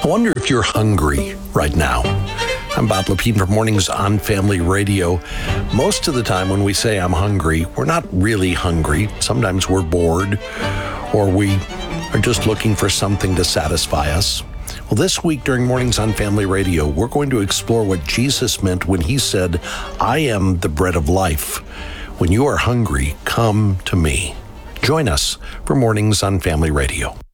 wonder if you're hungry right now. I'm Bob Lepine from Mornings on Family Radio. Most of the time when we say I'm hungry, we're not really hungry. Sometimes we're bored or we are just looking for something to satisfy us. Well, this week during Mornings on Family Radio, we're going to explore what Jesus meant when he said, I am the bread of life. When you are hungry, come to me. Join us for Mornings on Family Radio.